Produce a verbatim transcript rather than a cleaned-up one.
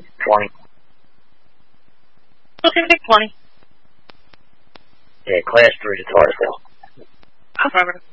twenty. Okay, take twenty. Yeah, class three to Tarsville. Affirmative.